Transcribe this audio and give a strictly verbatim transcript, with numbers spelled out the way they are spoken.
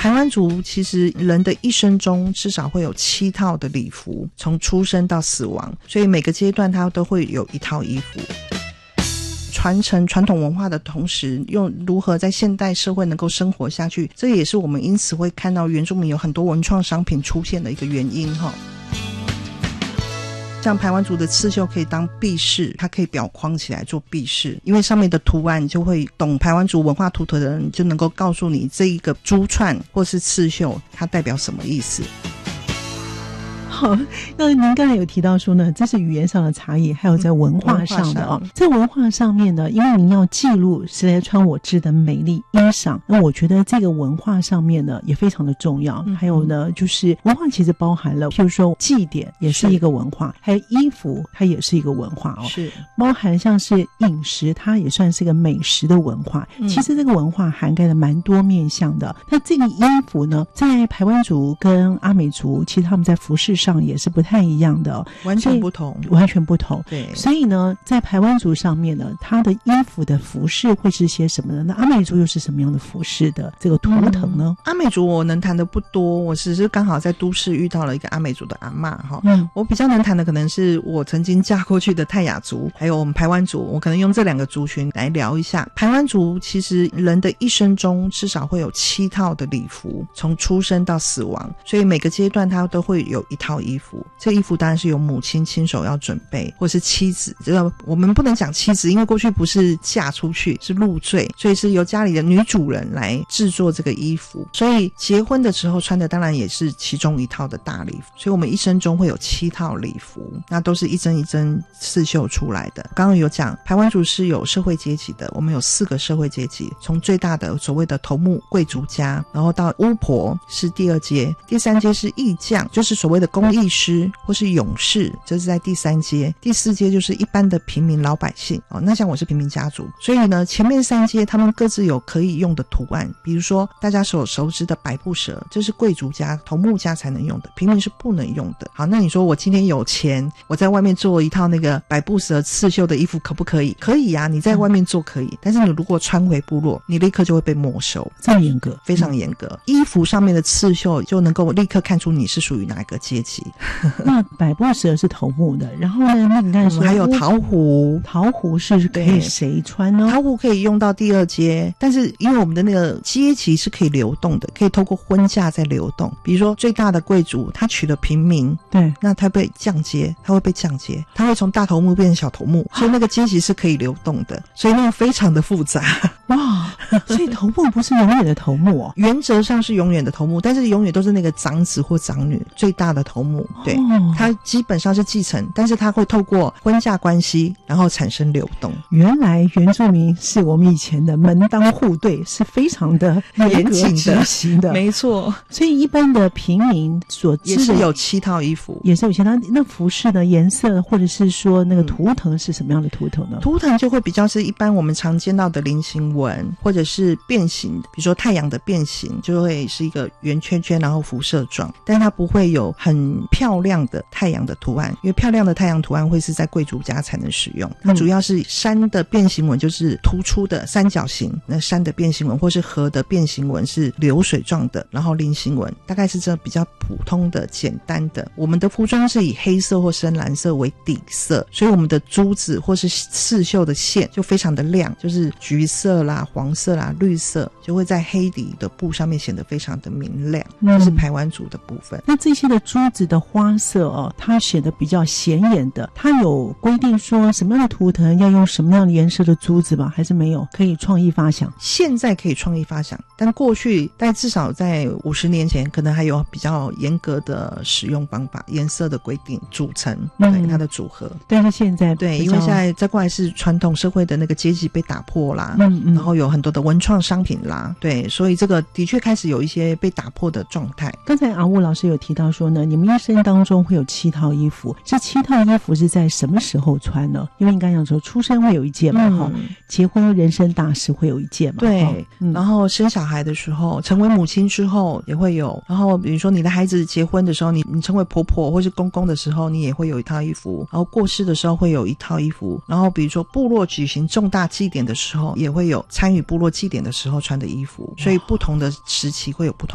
排湾族其实人的一生中至少会有七套的礼服，从出生到死亡，所以每个阶段它都会有一套衣服。传承传统文化的同时，又如何在现代社会能够生活下去，这也是我们因此会看到原住民有很多文创商品出现的一个原因哈。像排湾族的刺绣可以当壁饰，它可以裱框起来做壁饰，因为上面的图案就会懂排湾族文化图腾的人就能够告诉你这一个珠串或是刺绣它代表什么意思。 好，那您刚才有提到说呢，这是语言上的差异，还有在文化上的哦。在文化上面呢，因为您要记录谁来穿我织的美丽衣裳，那我觉得这个文化上面呢也非常的重要。嗯、还有呢，就是文化其实包含了，譬如说祭典也是一个文化，还有衣服它也是一个文化哦。是，包含像是饮食，它也算是一个美食的文化。嗯、其实这个文化涵盖了蛮多面向的。那这个衣服呢，在排湾族跟阿美族，其实他们在服饰上也是不太一样的、哦、 完全不同完全不同。 对， 所以呢在排湾族上面呢，它的衣服的服饰会是些什么呢？那阿美族又是什么样的服饰的这个图腾呢？ 嗯、阿美族我能谈的不多，我只是刚好在都市遇到了一个阿美族的阿嬷哈。嗯，我比较能谈的可能是我曾经嫁过去的泰雅族，还有我们排湾族，我可能用这两个族群来聊一下。排湾族其实人的一生中至少会有七套的礼服，从出生到死亡，所以每个阶段它都会有一套衣服。这衣服当然是由母亲亲手要准备，或是妻子，我们不能讲妻子，因为过去不是嫁出去，是入赘，所以是由家里的女主人来制作这个衣服。所以结婚的时候穿的当然也是其中一套的大礼服，所以我们一生中会有七套礼服，那都是一针一针刺绣出来的。刚刚有讲排湾族是有社会阶级的，我们有四个社会阶级，从最大的所谓的头目贵族家，然后到巫婆是第二阶，第三阶是艺匠，就是所谓的工艺师或是勇士，这是在第三阶，第四阶就是一般的平民老百姓哦。那像我是平民家族，所以呢前面三阶他们各自有可以用的图案，比如说大家所熟知的百步蛇，这是贵族家头目家才能用的，平民是不能用的。好，那你说我今天有钱，我在外面做一套那个百步蛇刺绣的衣服可不可以？可以呀、啊，你在外面做可以、嗯、但是你如果穿回部落，你立刻就会被没收， 这么严格？ 非常严格、嗯、衣服上面的刺绣就能够立刻看出你是属于哪一个阶级。 那百步蛇是头目的，然后呢那你看说、 嗯、还有桃壶， 桃壶是可以谁穿呢？ 桃壶可以用到第二阶，但是因为我们的那个阶级是可以流动的，可以透过婚嫁在流动。比如说最大的贵族他娶了平民，对，那他被降阶，他会被降阶，他会从大头目变成小头目，所以那个阶级是可以流动的，所以那个非常的复杂。 哇，所以头目不是永远的头目哦？ 原则上是永远的头目，但是永远都是那个长子或长女，最大的头目。对、哦，他基本上是继承，但是他会透过婚嫁关系然后产生流动。 原来原住民是我们以前的门当户对，是非常的严格执行的。 没错， 所以一般的平民所织的也是有七套衣服， 也是有七套。那服饰的颜色或者是说那个图腾是什么样的图腾呢？ 图腾就会比较是一般我们常见到的菱形纹，或者是变形，比如说太阳的变形就会是一个圆圈圈然后辐射状，但它不会有很漂亮的太阳的图案，因为漂亮的太阳图案会是在贵族家才能使用。它主要是山的变形纹就是突出的三角形，那山的变形纹或是河的变形纹是流水状的，然后菱形纹大概是这比较普通的简单的。我们的服装是以黑色或深蓝色为底色，所以我们的珠子或是刺绣的线就非常的亮，就是橘色啦黄色啦绿色，就会在黑底的布上面显得非常的明亮。这是排湾族的部分。 那这些的珠子的花色哦，它显得比较显眼的，它有规定说什么样的图腾要用什么样的颜色的珠子吗？还是没有？可以创意发想？ 现在可以创意发想，但过去但至少在五十年前可能还有比较严格的使用方法，颜色的规定组成、嗯、对它的组合。 但是现在对，因为现在再过来是传统社会的那个阶级被打破啦，嗯嗯，然后有很多的文创商品啦，对，所以这个的确开始有一些被打破的状态。 刚才阿乌老师有提到说呢，你们一生当中会有七套衣服，这七套衣服是在什么时候穿呢？因为你刚才讲说出生会有一件嘛，哈、嗯，结婚人生大事会有一件嘛， 对、嗯，然后生小孩的时候，成为母亲之后也会有，然后比如说你的孩子结婚的时候，你你成为婆婆或是公公的时候，你也会有一套衣服，然后过世的时候会有一套衣服，然后比如说部落举行重大祭典的时候，也会有参与部落祭典的时候穿的衣服，所以不同的时期会有不同